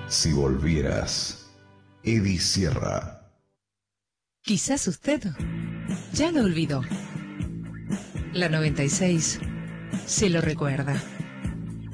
Si volvieras, Eddie Sierra. Quizás usted ya lo olvidó. La 96 se lo recuerda.